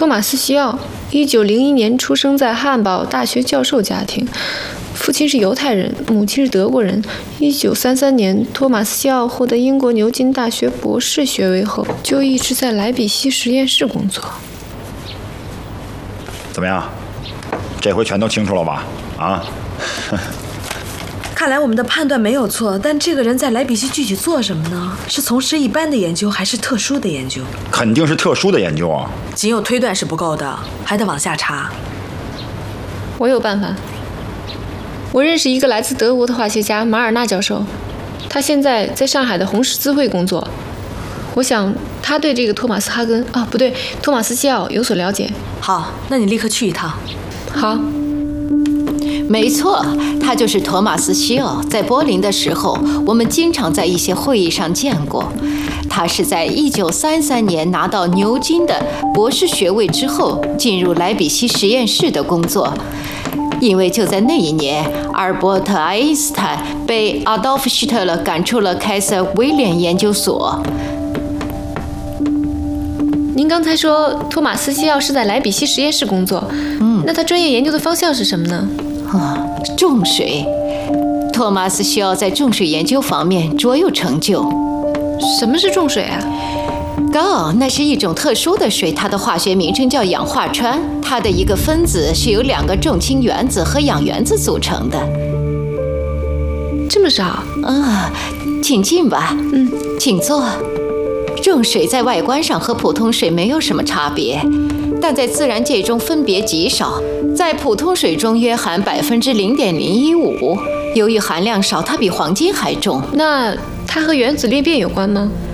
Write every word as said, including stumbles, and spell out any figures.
托马斯·西奥，一九零一年出生在汉堡大学教授家庭，父亲是犹太人，母亲是德国人。一九三三年，托马斯·西奥获得英国牛津大学博士学位后，就一直在莱比锡实验室工作。 怎么样？这回全都清楚了吧？啊？ 看来我们的判断没有错，但这个人在莱比锡具体做什么呢？是从事一般的研究，还是特殊的研究？ 肯定是特殊的研究啊！ 仅有推断是不够的，还得往下查。 我有办法。我认识一个来自德国的化学家马尔纳教授，他现在在上海的红十字会工作。我想他对这个托马斯·哈根啊，不对，托马斯·西奥有所了解。 好，那你立刻去一趟。 好。 没错，他就是托马斯·西奥。在柏林的时候，我们经常在一些会议上见过。他是在一九三三年拿到牛津的博士学位之后，进入莱比锡实验室的工作。因为就在那一年，阿尔伯特·爱因斯坦被阿道夫·希特勒赶出了凯瑟威廉研究所。 您刚才说托马斯·西奥是在莱比锡实验室工作，嗯，那他专业研究的方向是什么呢？ 啊，重水。托马斯·西奥在重水研究方面卓有成就。 什么是重水啊？ 锆，那是一种特殊的水，它的化学名称叫氧化氚。它的一个分子是由两个重氢原子和氧原子组成的。 这么少？ 啊，请进吧。 嗯， 请坐。重水在外观上和普通水没有什么差别，但在自然界中分别极少。在普通水中约含百分之零点零一五，由于含量少，它比黄金还重。 那它和原子裂变有关吗？